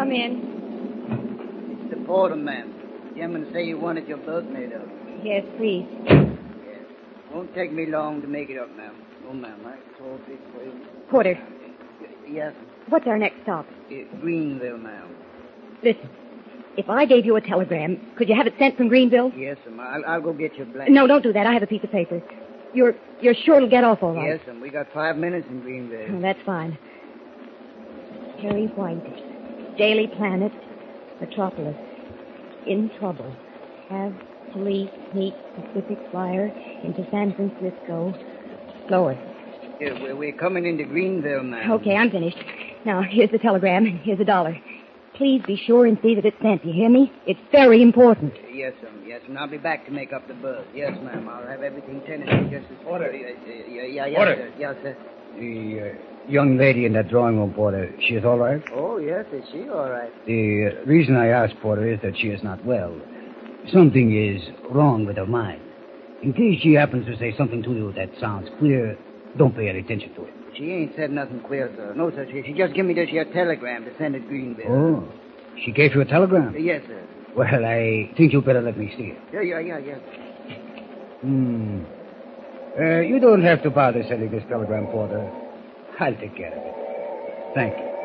Come in. It's the porter, ma'am. Gentlemen say you wanted your boat made up. Yes, please. Yes. Won't take me long to make it up, ma'am. Oh, ma'am, I told this way. Porter, Yes, what's our next stop? Greenville, ma'am. Listen, if I gave you a telegram, could you have it sent from Greenville? Yes, ma'am. I'll go get your blanket. No, don't do that. I have a piece of paper. You're sure it'll get off all right? Yes, ma'am. We got 5 minutes in Greenville. Oh, that's fine. Terry White, Daily Planet, Metropolis. In trouble. Have police sneak Pacific Flyer into San Francisco. Lower. Yeah, we're coming into Greenville, ma'am. Okay, I'm finished. Now, here's the telegram, and here's $1. Please be sure and see that it's sent. You hear me? It's very important. Yes, ma'am. Yes, and I'll be back to make up the buzz. Yes, ma'am. I'll have everything tended just as... Porter. Yes, Porter. sir. Yes, sir. The young lady in that drawing room, Porter, she is all right? Oh, yes, is she all right? The reason I asked, Porter, is that she is not well. Something is wrong with her mind. In case she happens to say something to you that sounds queer, don't pay any attention to it. She ain't said nothing queer, sir. No, sir. She just give me this here telegram to send to Greenville. Oh, she gave you a telegram? Yes, sir. Well, I think you better let me see it. Yeah. You don't have to bother sending this telegram, Porter. I'll take care of it. Thank you.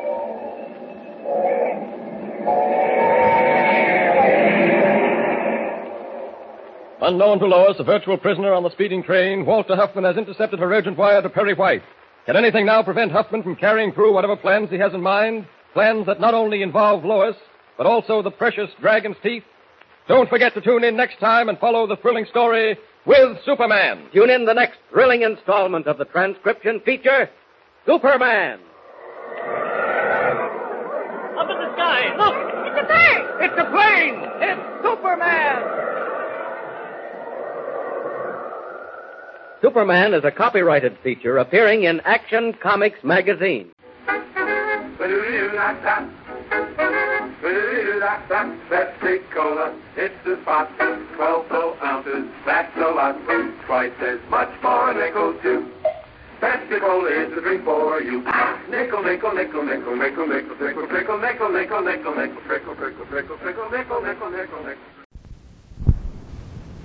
Unknown to Lois, a virtual prisoner on the speeding train, Walter Huffman has intercepted her urgent wire to Perry White. Can anything now prevent Huffman from carrying through whatever plans he has in mind? Plans that not only involve Lois, but also the precious Dragon's Teeth? Don't forget to tune in next time and follow the thrilling story with Superman. Tune in the next thrilling installment of the transcription feature, Superman. Up in the sky, look! It's a bird! It's a plane! It's Superman! Superman is a copyrighted feature appearing in Action Comics magazine. Pepsi-Cola, it's the spot. 12 full ounces, that's a lot. Twice as much for a nickel, too. Pepsi-Cola is the drink for you. Nickel, nickel, nickel, nickel, nickel, nickel, trickle, trickle, nickel, nickel, nickel, nickel, trickle, trickle, trickle, trickle, nickel, nickel, nickel, nickel.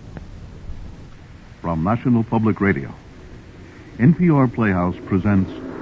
From National Public Radio, NPR Playhouse presents